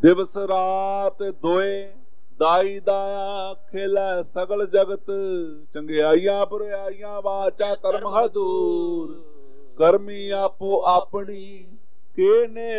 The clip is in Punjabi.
ਦਿਵਸ ਰਾਤ ਦੋਏ ਦਾਈ ਦਾਇਆ ਖੇਲਾ ਸਗਲ ਜਗਤ ਚੰਗਿਆਈਆਂ ਬੁਰਾਈਆਂ ਵਾਚਾ ਕਰਮ ਹਦੂਰ ਕਰਮੀ ਆਪੋ ਆਪਣੀ ਕੇ ਨੇ